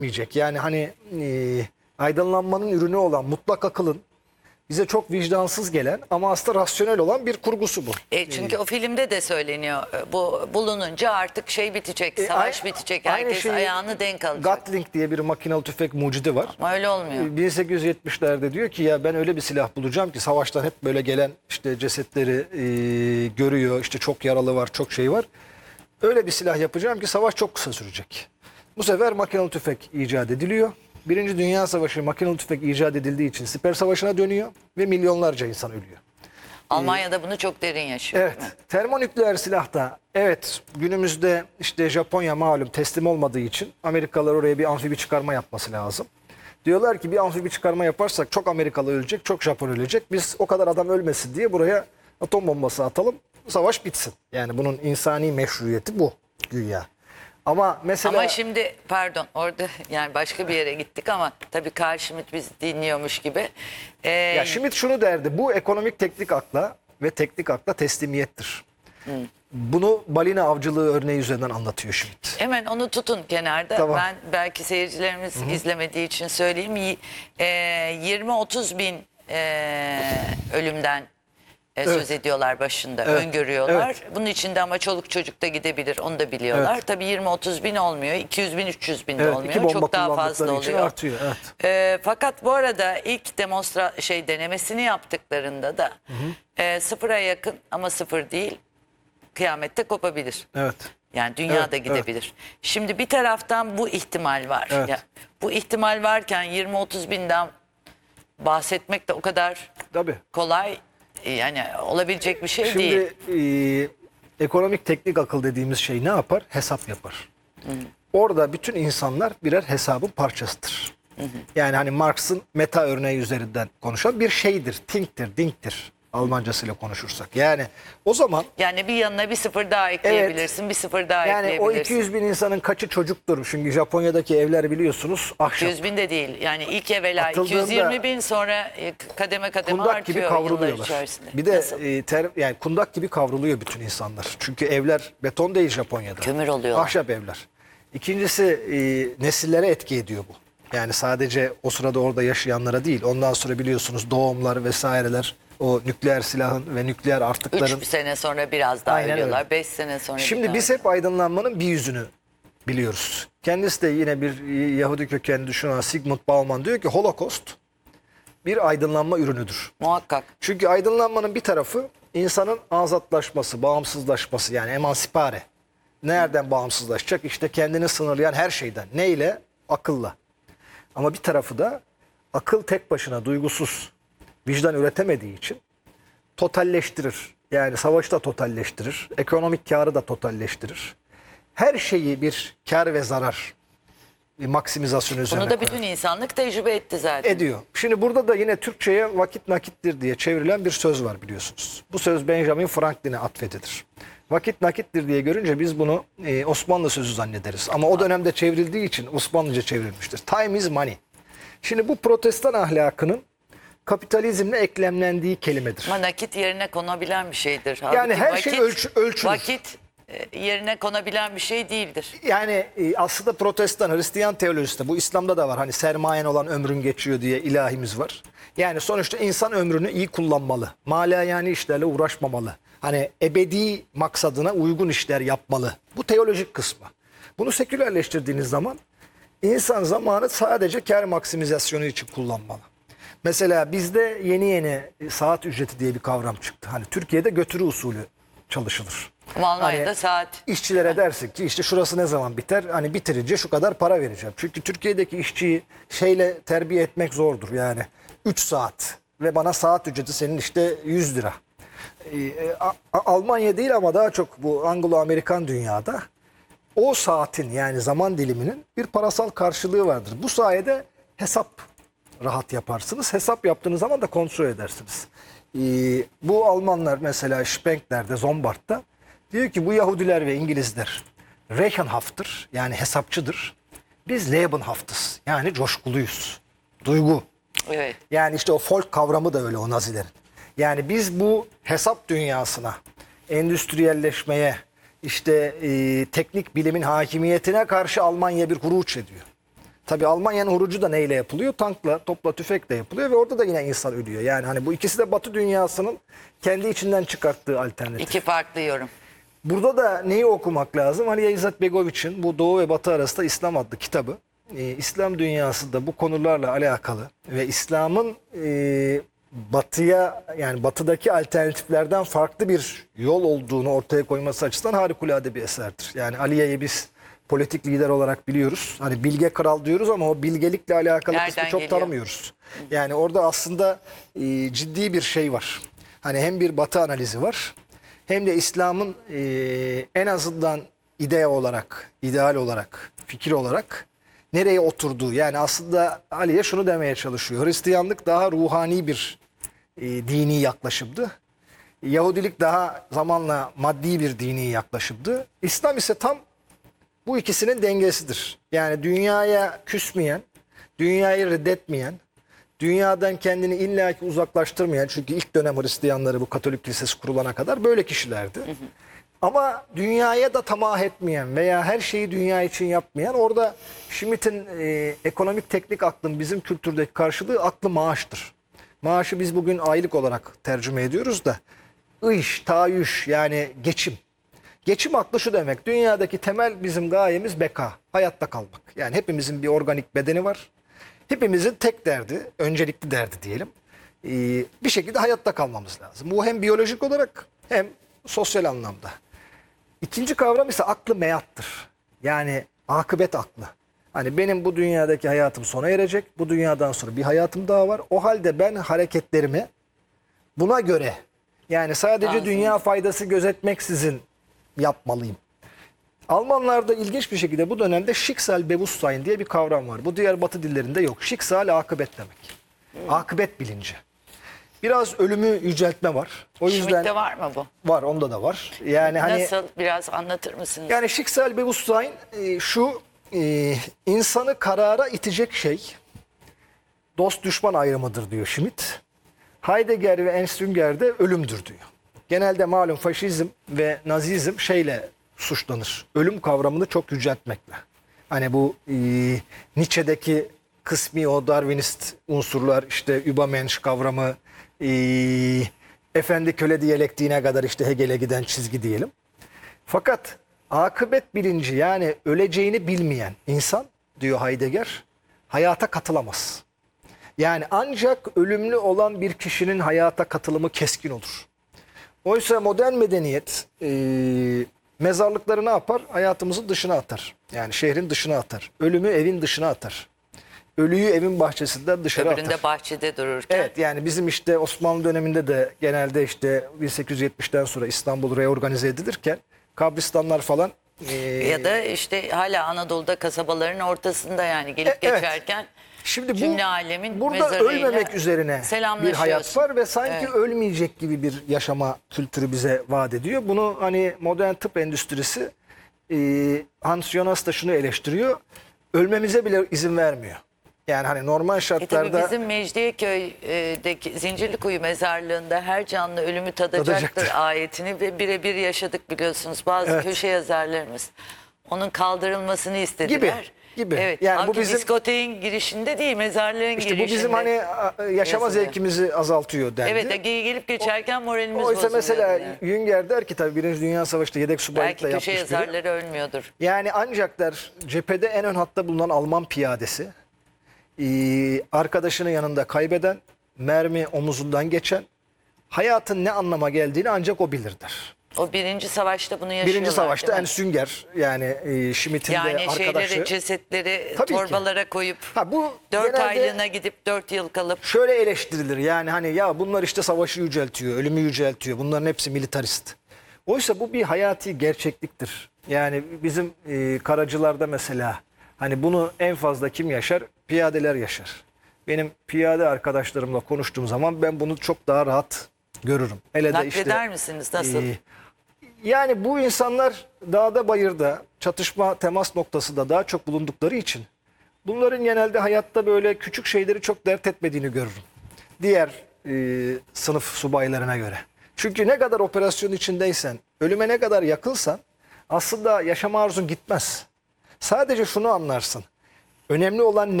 gitmeyecek. Yani hani aydınlanmanın ürünü olan mutlak akılın bize çok vicdansız gelen ama aslında rasyonel olan bir kurgusu bu. Çünkü o filmde de söyleniyor. Bu bulununca artık şey bitecek, savaş bitecek. Herkes ayağını denk alacak. Gatling diye bir makinalı tüfek mucidi var. Ama öyle olmuyor. 1870'lerde diyor ki ya ben öyle bir silah bulacağım ki savaştan hep böyle gelen işte cesetleri görüyor. İşte çok yaralı var, çok şey var. Öyle bir silah yapacağım ki savaş çok kısa sürecek. Bu sefer makinalı tüfek icat ediliyor. Birinci Dünya Savaşı makinalı tüfek icat edildiği için siper savaşına dönüyor ve milyonlarca insan ölüyor. Almanya'da bunu çok derin yaşıyor. Evet. Termonükleer silahta evet günümüzde işte Japonya malum teslim olmadığı için Amerikalılar oraya bir amfibi çıkarma yapması lazım. Diyorlar ki bir amfibi çıkarma yaparsak çok Amerikalı ölecek, çok Japon ölecek. Biz o kadar adam ölmesin diye buraya atom bombası atalım. Savaş bitsin. Yani bunun insani meşruiyeti bu güya. Ama mesela... Ama şimdi pardon orada yani başka bir yere gittik ama tabii Carl Schmitt biz dinliyormuş gibi. Ya Schmitt şunu derdi, bu ekonomik teknik akla ve teknik akla teslimiyettir. Bunu balina avcılığı örneği üzerinden anlatıyor Schmitt. Hemen onu tutun kenarda. Tamam. Ben belki seyircilerimiz izlemediği için söyleyeyim. 20-30 bin ölümden söz ediyorlar başında. Evet. Öngörüyorlar. Evet. Bunun içinde ama çoluk çocuk da gidebilir. Onu da biliyorlar. Evet. Tabii 20-30 bin olmuyor. 200 bin, 300 bin de Evet, olmuyor. iki bomba Çok daha kullandıkları fazla için oluyor. artıyor. Evet. Fakat bu arada ilk denemesini yaptıklarında da sıfıra yakın ama sıfır değil, kıyamette kopabilir. Evet. Yani dünya Evet, da gidebilir. Şimdi bir taraftan bu ihtimal var. Evet. Ya, bu ihtimal varken 20-30 binden bahsetmek de o kadar Tabii. kolay yani olabilecek bir şey değil. Şimdi ekonomik teknik akıl dediğimiz şey ne yapar? Hesap yapar. Orada bütün insanlar birer hesabın parçasıdır. Yani hani Marx'ın meta örneği üzerinden konuşan bir şeydir. Think'tir, Dink'tir. Almancasıyla konuşursak. Yani o zaman Yani bir yanına bir sıfır daha ekleyebilirsin, bir sıfır daha yani o ekleyebilirsin. 200 bin insanın kaçı çocuktur? Çünkü Japonya'daki evler biliyorsunuz ahşap. 200 bin de değil. Yani ilk evvela Atıldığında 220 bin sonra kademe kademe kundak artıyor gibi yıllar kavruluyorlar. içerisinde. Bir de Nasıl? yani kundak gibi kavruluyor bütün insanlar. Çünkü evler beton değil Japonya'da. Kömür oluyorlar. Ahşap evler. İkincisi nesillere etki ediyor bu. Yani sadece o sırada orada yaşayanlara değil. Ondan sonra biliyorsunuz doğumlar vesaireler, o nükleer silahın ve nükleer artıkların. 3 sene sonra biraz daha Aynen ölüyorlar. öyle. 5 sene sonra Şimdi bir biz daha. hep aydınlanmanın bir yüzünü biliyoruz. Kendisi de yine bir Yahudi kökenli düşünen Sigmund Bauman diyor ki Holocaust bir aydınlanma ürünüdür. Muhakkak. Çünkü aydınlanmanın bir tarafı insanın azatlaşması, bağımsızlaşması yani emansipare. Nereden bağımsızlaşacak? İşte kendini sınırlayan her şeyden. Neyle? Akılla. Ama bir tarafı da akıl tek başına duygusuz, vicdan üretemediği için totalleştirir. Yani savaşı da totalleştirir, ekonomik karı da totalleştirir. Her şeyi bir kar ve zarar bir maksimizasyonu üzerine Bunu da koyar. bütün insanlık tecrübe etti zaten. Ediyor. Şimdi burada da yine Türkçe'ye vakit nakittir diye çevrilen bir söz var biliyorsunuz. Bu söz Benjamin Franklin'e atfedilir. Vakit nakittir diye görünce biz bunu Osmanlı sözü zannederiz. Ama o dönemde çevrildiği için Osmanlıca çevrilmiştir. Time is money. Şimdi bu protestan ahlakının kapitalizmle eklemlendiği kelimedir. Ama nakit yerine konabilen bir şeydir. Yani Halbuki her şey ölçülür. Vakit yerine konabilen bir şey değildir. Yani aslında protestan, Hristiyan teolojisinde bu İslam'da da var. Hani sermayen olan ömrün geçiyor diye ilahimiz var. Yani sonuçta insan ömrünü iyi kullanmalı. Yani işlerle uğraşmamalı. Hani ebedi maksadına uygun işler yapmalı. Bu teolojik kısmı. Bunu sekülerleştirdiğiniz zaman insan zamanı sadece kar maksimizasyonu için kullanmalı. Mesela bizde yeni saat ücreti diye bir kavram çıktı. Hani Türkiye'de götürü usulü çalışılır. Ama Almanya'da Hani saat. İşçilere dersin ki işte şurası ne zaman biter? Hani bitirince şu kadar para vereceğim. Çünkü Türkiye'deki işçiyi şeyle terbiye etmek zordur. Yani 3 saat ve bana saat ücreti senin işte 100 lira. Almanya değil ama daha çok bu Anglo-Amerikan dünyada o saatin yani zaman diliminin bir parasal karşılığı vardır. Bu sayede hesap rahat yaparsınız. Hesap yaptığınız zaman da kontrol edersiniz. Bu Almanlar mesela Spenkler'de, Zombart'ta diyor ki bu Yahudiler ve İngilizler Rechenhaft'tır yani hesapçıdır. Biz Lebenhaft'ız yani coşkuluyuz. Duygu. Evet. Yani işte o folk kavramı da öyle o Nazilerin. Yani biz bu hesap dünyasına, endüstriyelleşmeye, işte teknik bilimin hakimiyetine karşı Almanya bir huruç ediyor. Tabii Almanya'nın hurucu da neyle yapılıyor? Tankla, topla, tüfekle yapılıyor ve orada da yine insan ölüyor. Yani hani bu ikisi de Batı dünyasının kendi içinden çıkarttığı alternatif. İki farklı yorum. Burada da neyi okumak lazım? Aliya İzzet Begoviç'in bu Doğu ve Batı arasında İslam adlı kitabı. İslam dünyası da bu konularla alakalı ve İslam'ın batıya, yani batıdaki alternatiflerden farklı bir yol olduğunu ortaya koyması açısından harikulade bir eserdir. Yani Aliya'yı biz politik lider olarak biliyoruz. Hani bilge kral diyoruz ama o bilgelikle alakalı Nereden kısmı çok geliyor? tanımıyoruz. Yani orada aslında ciddi bir şey var. Hani hem bir batı analizi var, hem de İslam'ın en azından idea olarak, ideal olarak, fikir olarak nereye oturduğu. Yani aslında Aliye şunu demeye çalışıyor. Hristiyanlık daha ruhani bir dini yaklaşımdı. Yahudilik daha zamanla maddi bir dini yaklaşımdı. İslam ise tam bu ikisinin dengesidir. Yani dünyaya küsmeyen, dünyayı reddetmeyen, dünyadan kendini illaki uzaklaştırmayan, çünkü ilk dönem Hristiyanları bu Katolik Kilisesi kurulana kadar böyle kişilerdi. Ama dünyaya da tamah etmeyen veya her şeyi dünya için yapmayan, orada Schmitt'in ekonomik teknik aklın bizim kültürdeki karşılığı aklı maaştır. Maaşı biz bugün aylık olarak tercüme ediyoruz da iş, tayyüş, yani geçim. Geçim aklı şu demek: dünyadaki temel bizim gayemiz beka, hayatta kalmak. Yani hepimizin bir organik bedeni var. Hepimizin tek derdi, öncelikli derdi diyelim, bir şekilde hayatta kalmamız lazım. Bu hem biyolojik olarak hem sosyal anlamda. İkinci kavram ise aklı meyattır. Yani akıbet aklı. Hani benim bu dünyadaki hayatım sona erecek. Bu dünyadan sonra bir hayatım daha var. O halde ben hareketlerimi buna göre, yani sadece dünya faydası gözetmeksizin yapmalıyım. Almanlarda ilginç bir şekilde bu dönemde Schicksalbewusstsein diye bir kavram var. Bu diğer Batı dillerinde yok. Schicksal akıbet demek. Akıbet bilinci. Biraz ölümü yüceltme var. O yüzden Schmitt'te var mı bu? var, onda da var. Yani hani Nasıl? Biraz anlatır mısınız? yani Schicksalbewusstsein şu, insanı karara itecek şey dost düşman ayrımıdır diyor Schmitt. Heidegger ve Ernst Jünger de ölümdür diyor. Genelde malum faşizm ve nazizm şeyle suçlanır. Ölüm kavramını çok yüceltmekle. Hani bu Nietzsche'deki kısmi o Darwinist unsurlar, işte Übermensch kavramı, efendi köle diyalektiğine kadar işte Hegel'e giden çizgi diyelim. Fakat akıbet bilinci, yani öleceğini bilmeyen insan, diyor Heidegger, hayata katılamaz. Yani ancak ölümlü olan bir kişinin hayata katılımı keskin olur. Oysa modern medeniyet mezarlıkları ne yapar? Hayatımızın dışına atar. Yani şehrin dışına atar. Ölümü evin dışına atar. Ölüyü evin bahçesinden dışarı Öbüründe atar. bahçede dururken. Evet, yani bizim işte Osmanlı döneminde de genelde işte 1870'ten sonra İstanbul reorganize edilirken kabristanlar falan Ya da işte hala Anadolu'da kasabaların ortasında, yani gelip evet. geçerken Şimdi cümle alemin burada mezarıyla ölmemek üzerine bir selamlaşıyorsun. hayat var ve sanki ölmeyecek gibi bir yaşama kültürü bize vaat ediyor. Bunu hani modern tıp endüstrisi, Hans Jonas da şunu eleştiriyor: ölmemize bile izin vermiyor. Yani hani normal Tabii şartlarda bizim Mecidiyeköy'deki Zincirlikuyu mezarlığında her canlı ölümü tadacaktır ayetini ve birebir yaşadık, biliyorsunuz. Bazı köşe yazarlarımız onun kaldırılmasını istediler. Gibi. Evet. Yani bu bu bizim diskoteğin girişinde değil, mezarlığın işte girişinde. bu bizim hani yaşama yazılıyor. zevkimizi azaltıyor dendi. Evet, gelip geçerken moralimiz Oysa bozuluyor. mesela Yani. Jünger der ki, tabii Birinci Dünya Savaşı'nda yedek subaylıkla Belki yapmış köşe biri. yazarları ölmüyordur. Yani ancak der, cephede en ön hatta bulunan Alman piyadesi, arkadaşının yanında kaybeden, mermi omuzundan geçen, hayatın ne anlama geldiğini ancak o bilir der. O birinci savaşta bunu yaşıyorlar. Birinci Savaşta değil mi? Ernst Jünger, yani Schmitt'in de Yani arkadaşı. şeyleri, cesetleri Tabii ki. torbalara koyup Bu 4 genelde aylığına gidip 4 yıl kalıp. şöyle eleştirilir: yani hani ya bunlar işte savaşı yüceltiyor, ölümü yüceltiyor, bunların hepsi militarist. Oysa bu bir hayati gerçekliktir. Yani bizim karacılarda mesela hani bunu en fazla kim yaşar? Piyadeler yaşar. Benim piyade arkadaşlarımla konuştuğum zaman ben bunu çok daha rahat görürüm. Hele de Nakleder işte misiniz? Nasıl? yani bu insanlar dağda bayırda, çatışma temas noktası da daha çok bulundukları için bunların genelde hayatta böyle küçük şeyleri çok dert etmediğini görürüm. Diğer sınıf subaylarına göre. Çünkü ne kadar operasyon içindeysen, ölüme ne kadar yakınsan aslında yaşama arzun gitmez. Sadece şunu anlarsın: Önemli olan